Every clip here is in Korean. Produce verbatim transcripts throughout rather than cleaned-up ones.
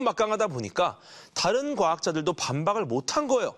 막강하다 보니까 다른 과학자들도 반박을 못한 거예요.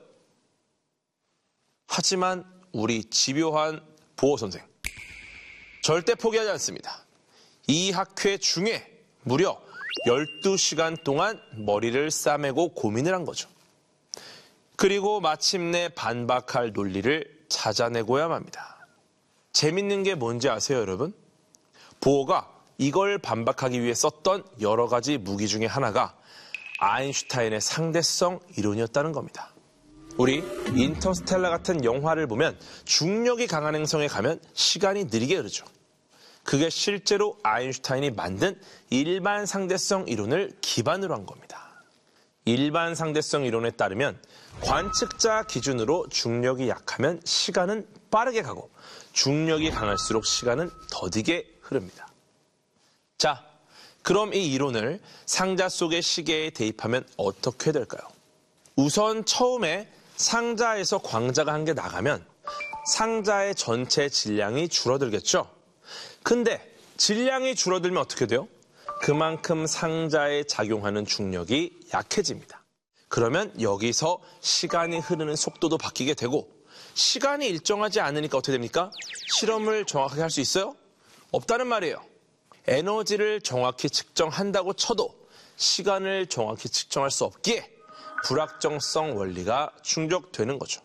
하지만 우리 집요한 보호 선생 절대 포기하지 않습니다. 이 학회 중에 무려 열두 시간 동안 머리를 싸매고 고민을 한 거죠. 그리고 마침내 반박할 논리를 찾아내고야 합니다. 재밌는 게 뭔지 아세요, 여러분? 보어가 이걸 반박하기 위해 썼던 여러 가지 무기 중에 하나가 아인슈타인의 상대성 이론이었다는 겁니다. 우리 인터스텔라 같은 영화를 보면 중력이 강한 행성에 가면 시간이 느리게 흐르죠. 그게 실제로 아인슈타인이 만든 일반 상대성 이론을 기반으로 한 겁니다. 일반 상대성 이론에 따르면 관측자 기준으로 중력이 약하면 시간은 빠르게 가고 중력이 강할수록 시간은 더디게 흐릅니다. 자, 그럼 이 이론을 상자 속의 시계에 대입하면 어떻게 될까요? 우선 처음에 상자에서 광자가 한 개 나가면 상자의 전체 질량이 줄어들겠죠? 근데 질량이 줄어들면 어떻게 돼요? 그만큼 상자에 작용하는 중력이 약해집니다. 그러면 여기서 시간이 흐르는 속도도 바뀌게 되고 시간이 일정하지 않으니까 어떻게 됩니까? 실험을 정확하게 할 수 있어요? 없다는 말이에요. 에너지를 정확히 측정한다고 쳐도 시간을 정확히 측정할 수 없기에 불확정성 원리가 충족되는 거죠.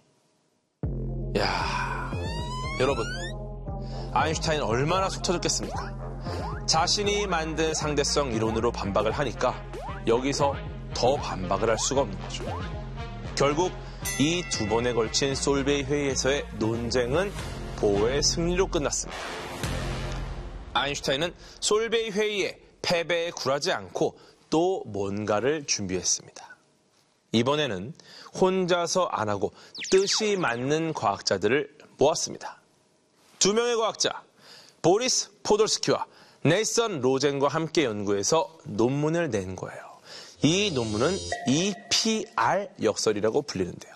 이야, 여러분, 아인슈타인 얼마나 속 터졌겠습니까? 자신이 만든 상대성 이론으로 반박을 하니까 여기서 더 반박을 할 수가 없는 거죠. 결국 이 두 번에 걸친 솔베이 회의에서의 논쟁은 보어의 승리로 끝났습니다. 아인슈타인은 솔베이 회의에 패배에 굴하지 않고 또 뭔가를 준비했습니다. 이번에는 혼자서 안 하고 뜻이 맞는 과학자들을 모았습니다. 두 명의 과학자, 보리스 포돌스키와 네이선 로젠과 함께 연구해서 논문을 낸 거예요. 이 논문은 이피알 역설이라고 불리는데요.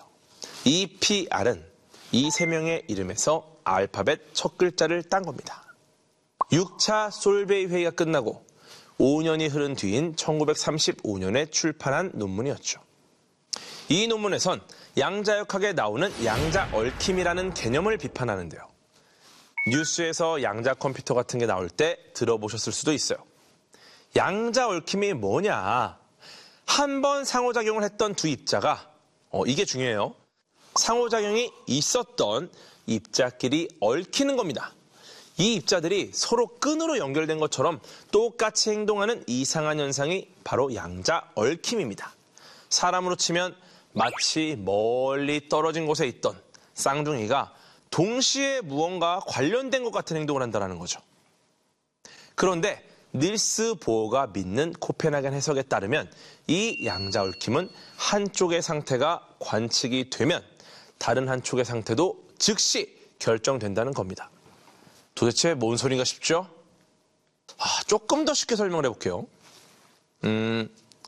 이피알은 이 세 명의 이름에서 알파벳 첫 글자를 딴 겁니다. 육 차 솔베이 회의가 끝나고 오 년이 흐른 뒤인 천구백삼십오 년에 출판한 논문이었죠. 이 논문에선 양자역학에 나오는 양자 얽힘이라는 개념을 비판하는데요. 뉴스에서 양자 컴퓨터 같은 게 나올 때 들어보셨을 수도 있어요. 양자 얽힘이 뭐냐? 한 번 상호작용을 했던 두 입자가, 어, 이게 중요해요. 상호작용이 있었던 입자끼리 얽히는 겁니다. 이 입자들이 서로 끈으로 연결된 것처럼 똑같이 행동하는 이상한 현상이 바로 양자 얽힘입니다. 사람으로 치면 마치 멀리 떨어진 곳에 있던 쌍둥이가 동시에 무언가 관련된 것 같은 행동을 한다는 거죠. 그런데 닐스 보어가 믿는 코펜하겐 해석에 따르면 이 양자 얽힘은 한쪽의 상태가 관측이 되면 다른 한쪽의 상태도 즉시 결정된다는 겁니다. 도대체 뭔 소린가 싶죠? 아, 조금 더 쉽게 설명을 해볼게요. 음,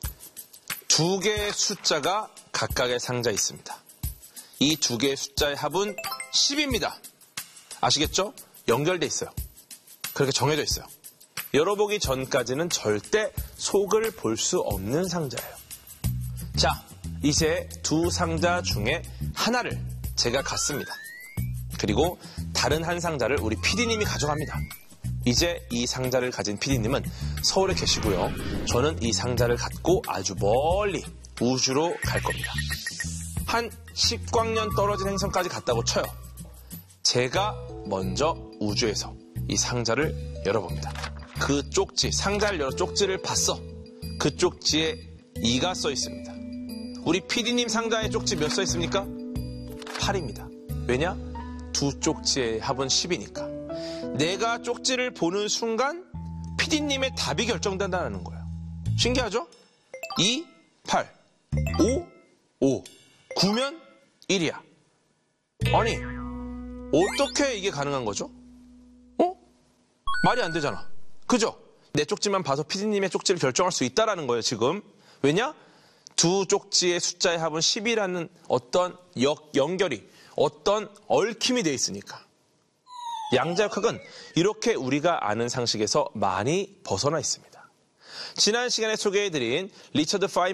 두 개의 숫자가 각각의 상자에 있습니다. 이 두 개의 숫자의 합은 십입니다. 아시겠죠? 연결돼 있어요. 그렇게 정해져 있어요. 열어보기 전까지는 절대 속을 볼 수 없는 상자예요. 자, 이제 두 상자 중에 하나를 제가 갖습니다. 그리고 다른 한 상자를 우리 피디님이 가져갑니다. 이제 이 상자를 가진 피디님은 서울에 계시고요. 저는 이 상자를 갖고 아주 멀리 우주로 갈 겁니다. 한 십 광년 떨어진 행성까지 갔다고 쳐요. 제가 먼저 우주에서 이 상자를 열어봅니다. 그 쪽지, 상자를 열어 쪽지를 봤어. 그 쪽지에 이가 써 있습니다. 우리 피디님 상자에 쪽지 몇 써 있습니까? 팔입니다. 왜냐? 두 쪽지의 합은 십이니까. 내가 쪽지를 보는 순간 피디님의 답이 결정된다는 거예요. 신기하죠? 이, 팔, 오, 오, 구면 일이야. 아니, 어떻게 이게 가능한 거죠? 어? 말이 안 되잖아. 그죠? 내 쪽지만 봐서 피디님의 쪽지를 결정할 수 있다는 거예요, 지금. 왜냐? 두 쪽지의 숫자의 합은 십이라는 어떤 역, 연결이, 어떤 얽힘이 돼 있으니까. 양자역학은 이렇게 우리가 아는 상식에서 많이 벗어나 있습니다. 지난 시간에 소개해드린 리처드 파인